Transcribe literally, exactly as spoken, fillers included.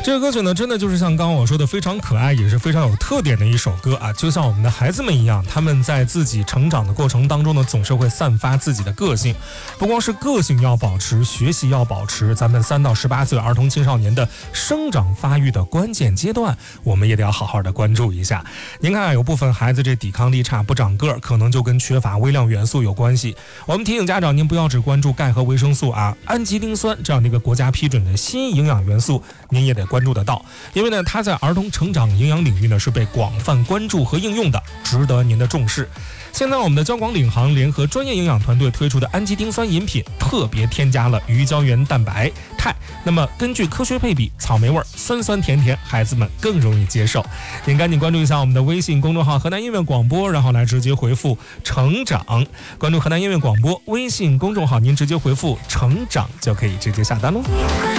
这个歌曲呢，真的就是像刚刚我说的，非常可爱，也是非常有特点的一首歌啊。就像我们的孩子们一样，他们在自己成长的过程当中呢，总是会散发自己的个性。不光是个性要保持，学习要保持，咱们三到十八岁儿童青少年的生长发育的关键阶段，我们也得要好好的关注一下。您看啊，有部分孩子这抵抗力差，不长个儿，可能就跟缺乏微量元素有关系。我们提醒家长，您不要只关注钙和维生素啊，氨基丁酸这样的一个国家批准的新营养元素，您也得关注得到，因为呢，它在儿童成长营养领域呢是被广泛关注和应用的，值得您的重视。现在我们的交广领航联合专业营养团队推出的氨基丁酸饮品，特别添加了鱼胶原蛋白、肽，那么根据科学配比，草莓味酸酸甜甜，孩子们更容易接受。您赶紧关注一下我们的微信公众号河南音乐广播，然后来直接回复成长，关注河南音乐广播微信公众号，您直接回复成长就可以直接下单喽。